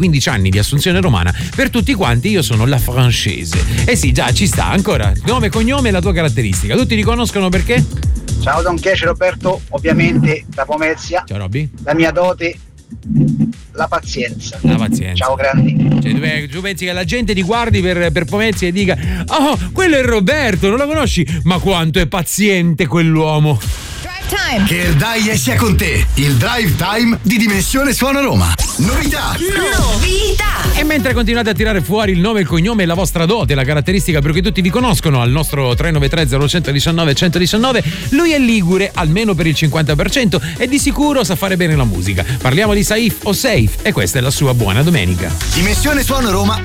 15 anni di Assunzione Romana. Per tutti quanti io sono la francese. Eh sì, già ci sta, ancora nome, cognome e la tua caratteristica. Tutti riconoscono perché? Ciao Don Chiece Roberto, ovviamente da Pomezia. Ciao Robby. La mia dote, la pazienza. La pazienza. Ciao grandi. Cioè, tu pensi che la gente ti guardi per Pomezia e dica: oh, quello è Roberto, non lo conosci? Ma quanto è paziente quell'uomo. Time. Che Erdaie sia con te. Il Drive Time di Dimensione Suona Roma. Novità. E mentre continuate a tirare fuori il nome, il cognome e la vostra dote, la caratteristica per cui tutti vi conoscono, al nostro 393 0119 119, lui è ligure almeno per il 50% e di sicuro sa fare bene la musica. Parliamo di Saif o Safe e questa è la sua buona domenica. Dimensione Suona Roma